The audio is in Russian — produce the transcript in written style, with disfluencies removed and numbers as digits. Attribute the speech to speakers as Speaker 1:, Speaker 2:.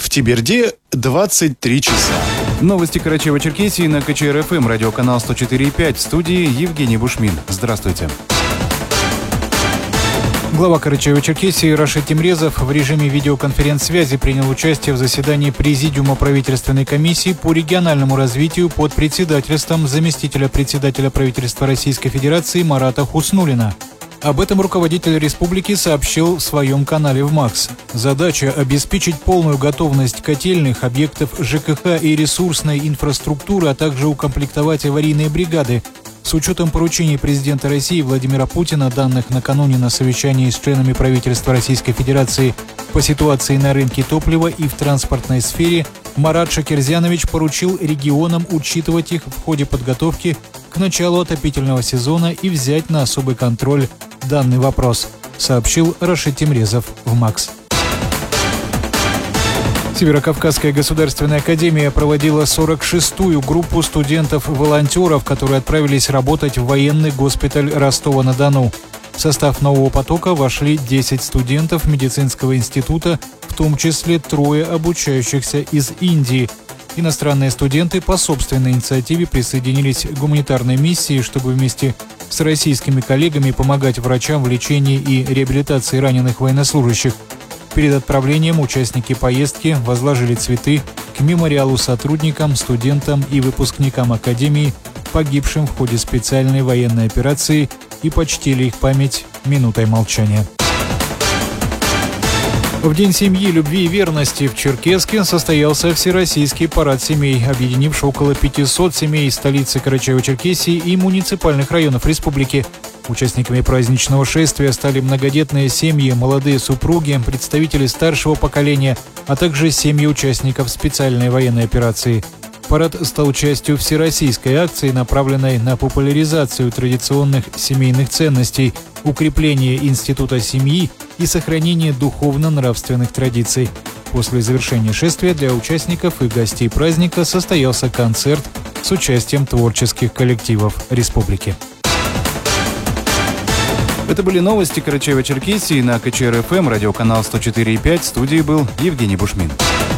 Speaker 1: В Теберде 23 часа.
Speaker 2: Новости Карачаево-Черкесии на КЧР-ФМ, радиоканал 104.5, в студии Евгений Бушмин. Здравствуйте. Глава Карачаево-Черкесии Рашид Темрезов в режиме видеоконференц-связи принял участие в заседании Президиума правительственной комиссии по региональному развитию под председательством заместителя председателя правительства Российской Федерации Марата Хуснуллина. Об этом руководитель республики сообщил в своем канале в МАКС. Задача – обеспечить полную готовность котельных, объектов ЖКХ и ресурсной инфраструктуры, а также укомплектовать аварийные бригады. С учетом поручений президента России Владимира Путина, данных накануне на совещании с членами правительства Российской Федерации по ситуации на рынке топлива и в транспортной сфере, Марат Шакирзянович поручил регионам учитывать их в ходе подготовки к началу отопительного сезона и взять на особый контроль данный вопрос, сообщил Рашид Темрезов в МАКС. Северокавказская государственная академия проводила 46-ю группу студентов-волонтеров, которые отправились работать в военный госпиталь Ростова-на-Дону. В состав нового потока вошли 10 студентов медицинского института, в том числе 3 обучающихся из Индии. Иностранные студенты по собственной инициативе присоединились к гуманитарной миссии, чтобы вместе с российскими коллегами помогать врачам в лечении и реабилитации раненых военнослужащих. Перед отправлением участники поездки возложили цветы к мемориалу сотрудникам, студентам и выпускникам Академии, погибшим в ходе специальной военной операции, и почтили их память минутой молчания. В День семьи, любви и верности в Черкесске состоялся Всероссийский парад семей, объединивший около 500 семей из столицы Карачаево-Черкесии и муниципальных районов республики. Участниками праздничного шествия стали многодетные семьи, молодые супруги, представители старшего поколения, а также семьи участников специальной военной операции. Парад стал частью всероссийской акции, направленной на популяризацию традиционных семейных ценностей, укрепление института семьи и сохранение духовно-нравственных традиций. После завершения шествия для участников и гостей праздника состоялся концерт с участием творческих коллективов республики. Это были новости Карачаево-Черкесии на КЧР-ФМ, радиоканал 104.5. В студии был Евгений Бушмин.